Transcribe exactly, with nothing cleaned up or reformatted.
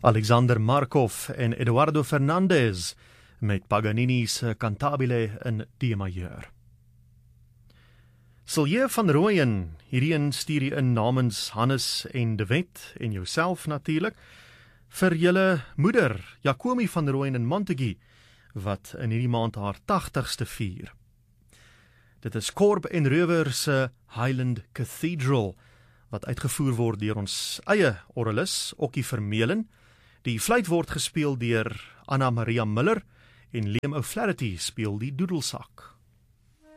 Alexander Markov en Eduardo Fernandez met Paganini's Cantabile in D-majeur. Silje van Rooyen, hierdie een stuur jy in namens Hannes en De Wet en jouself natuurlik, vir julle moeder, Jacomi van Rooyen in Montague, wat in hierdie maand haar tagtigste vier. Dit is Korb en Reuwer se Highland Cathedral, wat uitgevoer word deur ons eie orgelis, Okkie Vermeulen. Die fluit word gespeel deur Anna Maria Miller en Liam O'Flaherty speel die doedelsak.